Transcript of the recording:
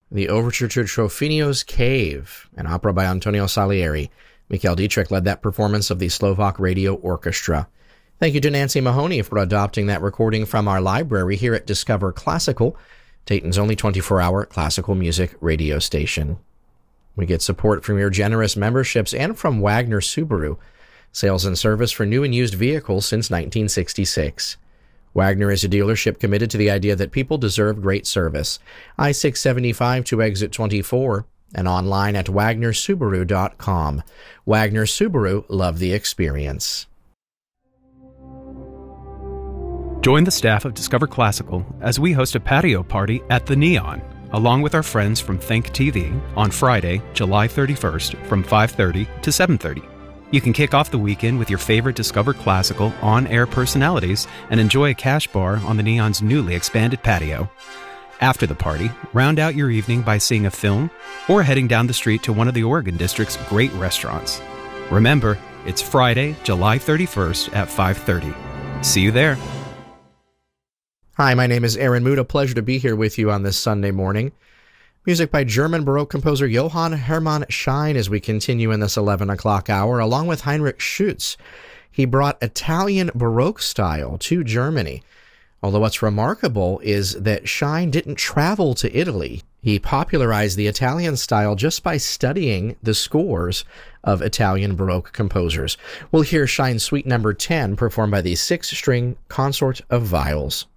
The overture to Trofinio's Cave, an opera by Antonio Salieri. Mikhail Dietrich led that performance of the Slovak Radio Orchestra. Thank you to Nancy Mahoney for adopting that recording from our library here at Discover Classical, Dayton's only 24-hour classical music radio station. We get support from your generous memberships and from Wagner Subaru, sales and service for new and used vehicles since 1966. Wagner is a dealership committed to the idea that people deserve great service. I-675 to exit 24 and online at wagnersubaru.com. Wagner Subaru, love the experience. Join the staff of Discover Classical as we host a patio party at the Neon, along with our friends from Think TV on Friday, July 31st from 5:30 to 7:30. You can kick off the weekend with your favorite Discover Classical on-air personalities and enjoy a cash bar on the Neon's newly expanded patio. After the party, round out your evening by seeing a film or heading down the street to one of the Oregon District's great restaurants. Remember, it's Friday, July 31st at 5:30. See you there. Hi, my name is Aaron Mood. A pleasure to be here with you on this Sunday morning. Music by German Baroque composer Johann Hermann Schein as we continue in this 11 o'clock hour, along with Heinrich Schütz. He brought Italian Baroque style to Germany. Although what's remarkable is that Schein didn't travel to Italy. He popularized the Italian style just by studying the scores of Italian Baroque composers. We'll hear Schein's Suite Number 10 performed by the 6-string Consort of Viols.